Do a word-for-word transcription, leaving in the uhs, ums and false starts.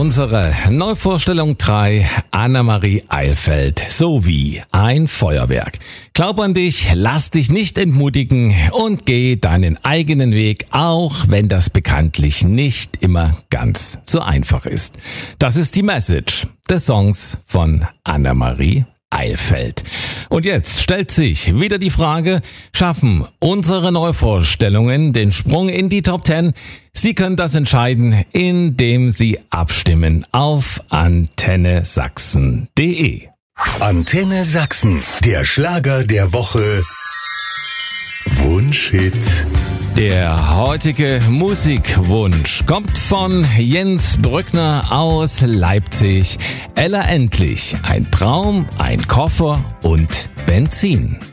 Unsere Neuvorstellung drei, Annemarie Eilfeld, sowie ein Feuerwerk. Glaub an dich, lass dich nicht entmutigen und geh deinen eigenen Weg, auch wenn das bekanntlich nicht immer ganz so einfach ist. Das ist die Message des Songs von Annemarie Eilfeld. Und jetzt stellt sich wieder die Frage, schaffen unsere Neuvorstellungen den Sprung in die Top Ten? Sie können das entscheiden, indem Sie abstimmen auf antenne sachsen punkt de. Antenne Sachsen, der Schlager der Woche. Wunschhit. Der heutige Musikwunsch kommt von Jens Brückner aus Leipzig. Ella Endlich, ein Traum, ein Koffer und Benzin.